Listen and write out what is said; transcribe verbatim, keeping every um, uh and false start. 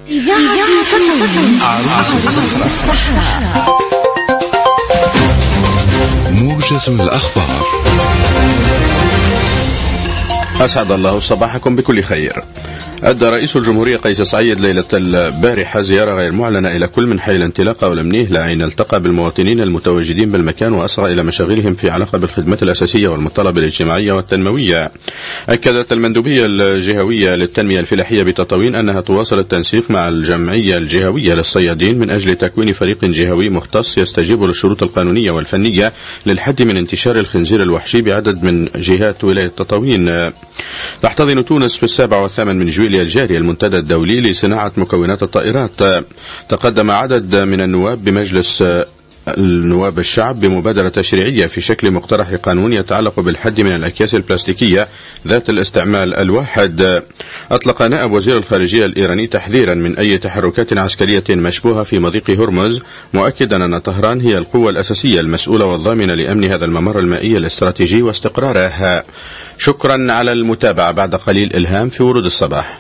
موجز الأخبار. أسعد الله صباحكم بكل خير. أدى رئيس الجمهورية قيس سعيد ليلة البارحة زيارة غير معلنة إلى كل من حي الانطلاقة والأمنيه، لأن التقى بالمواطنين المتواجدين بالمكان وأصغى إلى مشاغلهم في علاقة بالخدمات الأساسية والمطالب الاجتماعية والتنموية. أكدت المندوبية الجهوية للتنمية الفلاحية بتطاوين أنها تواصل التنسيق مع الجمعية الجهوية للصيادين من أجل تكوين فريق جهوي مختص يستجيب للشروط القانونية والفنية للحد من انتشار الخنزير الوحشي بعدد من جهات ولاية تطاوين. تحتضن تونس في السابع والثامن من جويليا الجاري المنتدى الدولي لصناعة مكونات الطائرات. تقدم عدد من النواب بمجلس النواب الشعب بمبادرة تشريعية في شكل مقترح قانون يتعلق بالحد من الأكياس البلاستيكية ذات الاستعمال الواحد. أطلق نائب وزير الخارجية الإيراني تحذيرا من أي تحركات عسكرية مشبوهة في مضيق هرمز، مؤكدا أن طهران هي القوة الأساسية المسؤولة والضامنة لأمن هذا الممر المائي الاستراتيجي واستقراره. شكرا على المتابعة. بعد قليل إلهام في ورود الصباح.